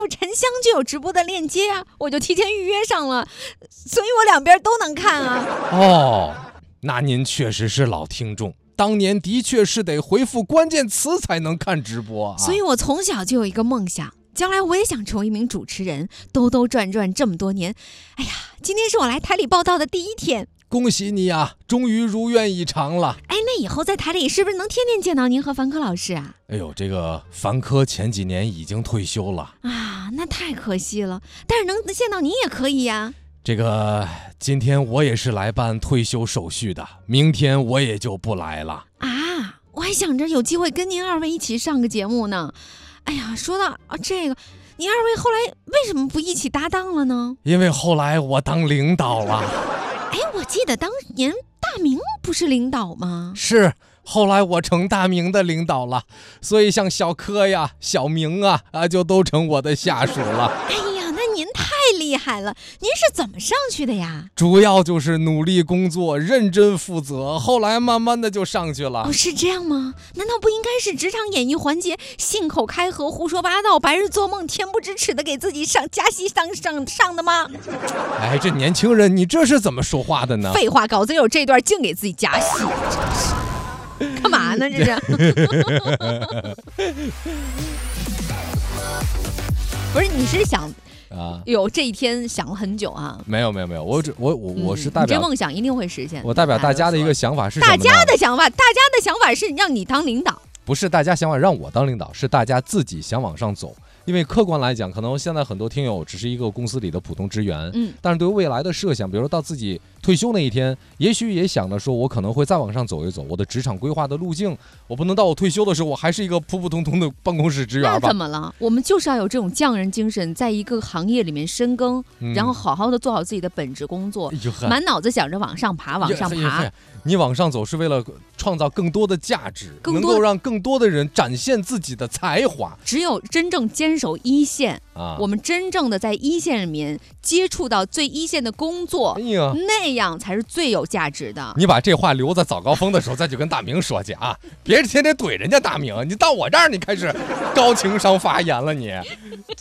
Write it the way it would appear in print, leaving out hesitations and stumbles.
沉香就有直播的链接啊，我就提前预约上了，所以我两边都能看啊。 哦，那您确实是老听众，当年的确是得回复关键词才能看直播啊。 所以我从小就有一个梦想，将来我也想成为一名主持人，兜兜转转这么多年。哎呀，今天是我来台里报道的第一天。 恭喜你啊，终于如愿以偿了。 哎，那以后在台里是不是能天天见到您和樊科老师啊？ 哎呦，这个樊科前几年已经退休了啊，那太可惜了。但是能见到您也可以呀。 这个今天我也是来办退休手续的，明天我也就不来了。 啊，我还想着有机会跟您二位一起上个节目呢。哎呀，说到这个，您二位后来为什么不一起搭档了呢？ 因为后来我当领导了。 哎，我记得当年大明不是领导吗？ 是，后来我成大明的领导了，所以像小柯呀、小明啊就都成我的下属了。 哎呀，那您太厉害了，您是怎么上去的呀？ 主要就是努力工作，认真负责，后来慢慢的就上去了。 哦，是这样吗？难道不应该是职场演艺环节信口开河、胡说八道、白日做梦、恬不知耻的给自己加戏上的吗？ 哎，这年轻人，你这是怎么说话的呢？ 废话，稿子有这段净给自己加戏，干嘛呢？这是？不是，你是想有这一天想了很久啊？ 没有，我是代表， 你这梦想一定会实现。 我代表大家的一个想法是什么呢？ 大家的想法是让你当领导， 不是大家想法让我当领导，是大家自己想往上走。因为客观来讲，可能现在很多听友只是一个公司里的普通职员，但是对未来的设想，比如说到自己退休那一天，也许也想着说，我可能会再往上走一走，我的职场规划的路径，我不能到我退休的时候，我还是一个普普通通的办公室职员吧？ 那怎么了？我们就是要有这种匠人精神，在一个行业里面深耕，然后好好的做好自己的本职工作，满脑子想着往上爬，往上爬。 你往上走是为了创造更多的价值，能够让更多的人展现自己的才华。 只有真正坚守一线我们真正的在一线里面接触到最一线的工作，那样才是最有价值的。 你把这话留在早高峰的时候再去跟大明说去啊，别天天怼人家大明，你到我这儿你开始高情商发言了你。